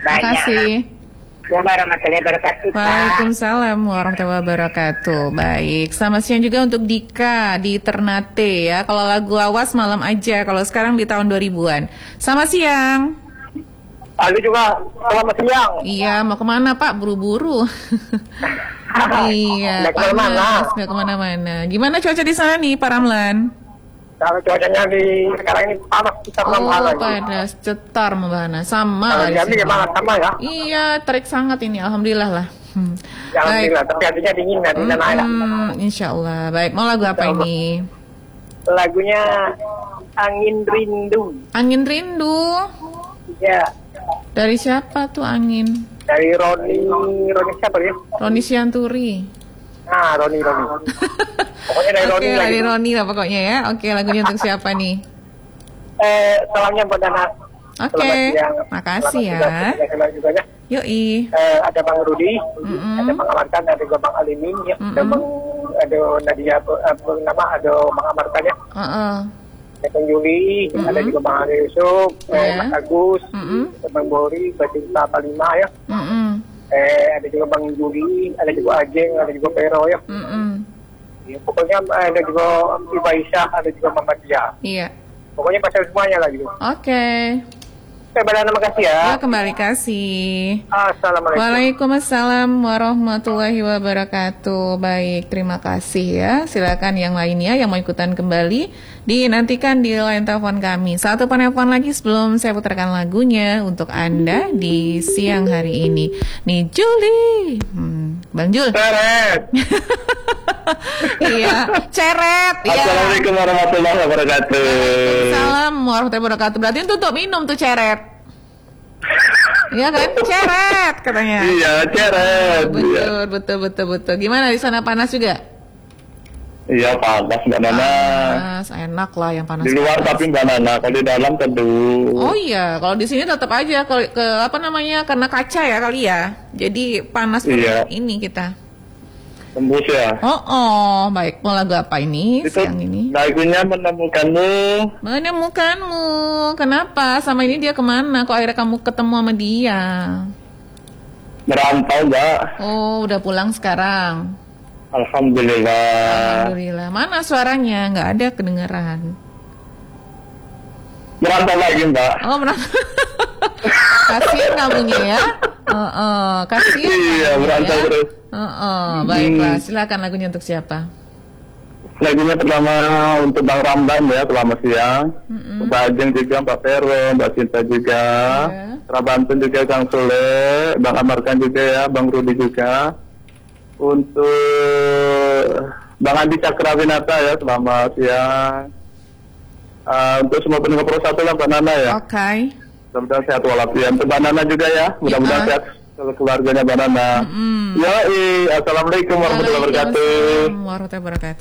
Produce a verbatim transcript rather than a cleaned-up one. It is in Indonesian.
Makasih. Warahmatullahi wabarakatuh. Waalaikumsalam warahmatullahi wabarakatuh. Baik, selamat siang juga untuk Dika di Ternate ya. Kalau lagu lawas malam aja, kalau sekarang di tahun dua ribuan. Selamat siang. Lalu juga selamat siang. Iya, mau kemana Pak? Buru-buru. Iya, Nggak kemana-mana. panas, nggak kemana-mana. Gimana cuaca di sana nih, Pak Ramlan? Kalau cuacanya di sekarang ini panas, kita Oh, lagi. panas, cetar membahana. Sama Kalau lah di di Jambi sini. gimana sama ya? Iya, terik sangat ini, alhamdulillah lah. Hmm. Ya, alhamdulillah, tapi hatinya dingin dan di sana ya. Hmm, insya Allah. Baik, mau lagu apa Insya Allah. ini? Lagunya Angin Rindu. Angin Rindu. Ya, Dari siapa tuh Angin? dari Roni, Roni siapa ya? Roni Sianturi. Nah, Roni, Roni. Pokoknya dari Oke, Roni lagi. dari Roni lah pokoknya ya. Oke, lagunya untuk siapa nih? Eh, salamnya buat anak. Oke, Selamat siang. makasih Selamat ya. juga, juga, juga ya. Yoi. Eh, ada Bang Rudi, Mm-mm. ada Bang Amarkan, ada juga Bang Alimin, ya. Ada Mm-mm. Bang, ada Nadia, apa nama, ada Bang Amarkan ya. Heeh. Ada Bang Juli, Mm-mm. ada juga Bang Ali Yusuf, eh, Ya. Mas Agus, Mm-mm. ada Bang Bori, Bacinta Palima ya. Mm-mm. Eh, ada juga Bang Juli, ada juga Ajeng, ada juga Pero ya. Mm-mm. Ya, pokoknya eh, ada juga Iba Isyah, ada juga Mama Dia. Iya. Pokoknya pasal semuanya lah gitu. Oke. Oke, Mbak Nana, makasih ya. Ya, kembali kasih. Assalamualaikum. Waalaikumsalam warahmatullahi wabarakatuh. Baik, terima kasih ya. Silakan yang lainnya yang mau ikutan kembali dinantikan di line telepon kami. Satu penelpon lagi sebelum saya putarkan lagunya untuk Anda di siang hari ini. Nih Juli, hmm, Bang Jul. Seret. Iya, ceret. Iya. Assalamualaikum warahmatullahi wabarakatuh. Salam warahmatullahi wabarakatuh. Berarti itu untuk minum tuh ceret. Iya kan, ceret katanya. Iya, ceret. Betul, betul, betul, betul. Gimana di sana panas juga? Iya, panas Mbak Nana. Panas, enak lah yang panas. Di luar tapi Mbak Nana, kalau di dalam teduh. Oh iya, kalau di sini tetap aja kalau ke apa namanya karena kaca ya kali ya. Jadi panas Iya. ini kita. Tembus ya. Oh, oh, baik. Mau lagu apa ini Itu siang ini? lagunya Menemukanmu. Menemukanmu. Kenapa? Sama ini dia kemana? Kok akhirnya kamu ketemu sama dia? Merantau Mbak. Oh, udah pulang sekarang. Alhamdulillah. Alhamdulillah. Mana suaranya? Nggak ada kedengeran. Merantau lagi Mbak. Oh, merantau. Kasihan kamunya ya. Heeh, kasihan. Iya, kamunya merantau ya. terus. Heeh, baiklah. Silakan lagunya untuk siapa? Lagunya pertama untuk Bang Ramdan ya, selamat siang. Mm-mm. Mbak Ajeng juga, Mbak Pero, Mbak Cinta juga. Iya. Rabantun juga, Kang Sule, Bang Amarkan juga ya, Bang Rudi juga. Untuk Bang Andi Cakrawinata ya, selamat siang. Uh, untuk semua pendengar Pro satu lah Mbak Nana ya. Oke. Mudah-mudahan sehat walafiat. Untuk Mbak Nana juga ya, mudah-mudahan Ya. sehat keluarganya Mbak Nana. Mm-mm. Yoi, assalamualaikum warahmatullahi wabarakatuh. Waalaikumsalam warahmatullahi wabarakatuh.